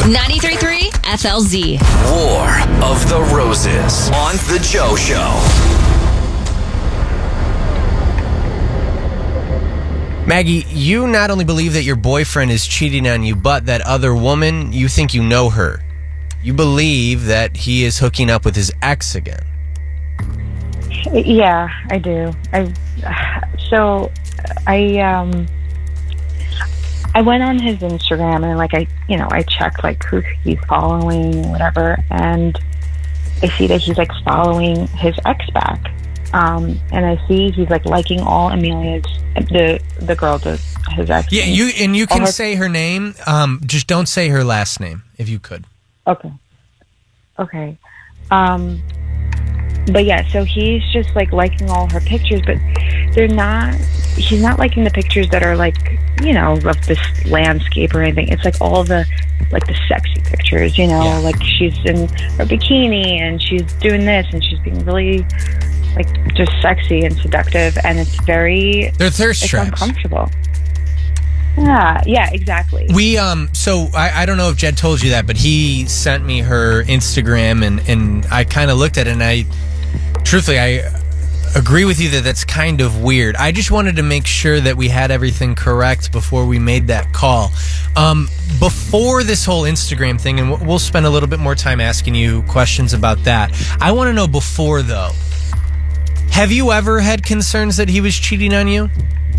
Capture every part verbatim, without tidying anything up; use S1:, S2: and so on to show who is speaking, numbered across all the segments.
S1: ninety-three point three F L Z.
S2: War of the Roses on The Joe Show.
S3: Maggie, you not only believe that your boyfriend is cheating on you, but that other woman, you think you know her. You believe that he is hooking up with his ex again.
S4: Yeah, I do. I so I um I went on his Instagram and like I you know I checked like who he's following or whatever, and I see that he's like following his ex back, um, and I see he's like liking all Amelia's the the girl the his ex.
S3: Yeah, you and you can
S4: her-
S3: say her name. Um, just don't say her last name if you could.
S4: Okay. Okay. Um. But yeah, so he's just like liking all her pictures, but they're not, he's not liking the pictures that are like, you know, of this landscape or anything. It's like all the, like the sexy pictures, you know,
S3: Yeah.
S4: like she's in her bikini and she's doing this and she's being really like just sexy and seductive, and it's very,
S3: They're thirst
S4: it's
S3: traps.
S4: uncomfortable. Yeah, yeah, exactly.
S3: We um so I, I don't know if Jed told you that, but he sent me her Instagram and and I kind of looked at it and I truthfully I agree with you that that's kind of weird. I just wanted to make sure that we had everything correct before we made that call. Um before this whole Instagram thing, and we'll spend a little bit more time asking you questions about that. I want to know before though. Have you ever had concerns that he was cheating on you?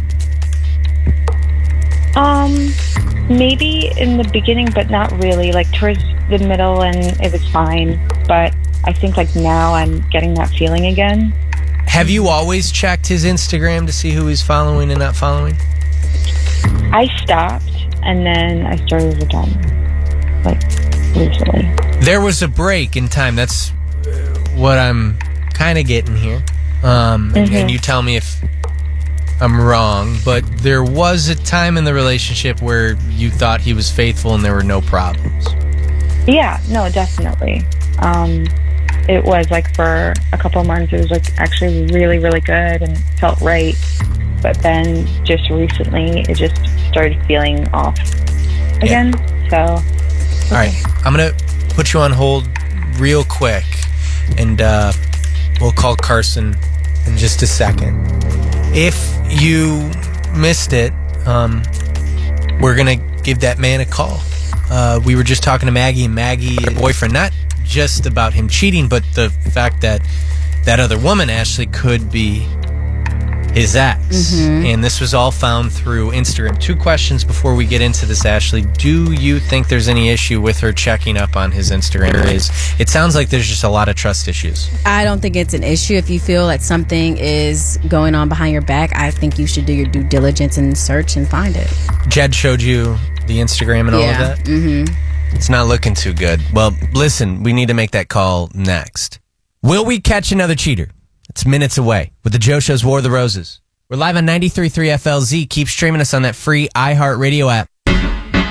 S4: Um, maybe in the beginning, but not really. Like towards the middle, and it was fine. But I think like now I'm getting that feeling again.
S3: Have you always checked his Instagram to see who he's following and not following?
S4: I stopped, and then I started again, like recently.
S3: There was a break in time. That's uh, what I'm kind of getting here. Um, and,
S4: Mhm.
S3: and you tell me if I'm wrong, but there was a time in the relationship where you thought he was faithful and there were no problems.
S4: Yeah, no, definitely. Um, it was like for a couple of months, it was like actually really, really good and felt right. But then just recently, it just started feeling off again. So,
S3: All right, I'm going to put you on hold real quick, and uh, we'll call Carson in just a second. If you missed it, um, we're going to give that man a call. Uh, we were just talking to Maggie, and Maggie, her boyfriend, not just about him cheating, but the fact that that other woman, Ashley, could be his ex.
S1: Mm-hmm.
S3: And this was all found through Instagram. Two questions before we get into this, Ashley. Do you think there's any issue with her checking up on his Instagram? There is. It sounds like there's just a lot of trust issues.
S5: I don't think it's an issue. If you feel that something is going on behind your back, I think you should do your due diligence and search and find it.
S3: Jed showed you the Instagram and all
S5: Yeah.
S3: of that?
S5: Mm-hmm.
S3: It's not looking too good. Well, listen, we need to make that call next. Will we catch another cheater? It's minutes away with the Joe Show's War of the Roses. We're live on ninety-three point three F L Z. Keep streaming us on that free iHeartRadio app.